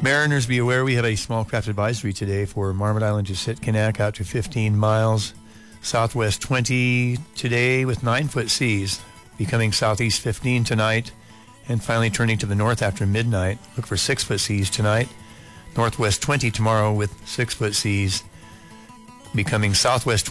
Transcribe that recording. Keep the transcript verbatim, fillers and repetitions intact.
Mariners, be aware we have a small craft advisory today for Marmot Island to Sitkinak out to fifteen miles. Southwest twenty today with nine foot seas, becoming southeast fifteen tonight, and finally turning to the north after midnight. Look for six foot seas tonight. Northwest twenty tomorrow with six foot seas, becoming southwest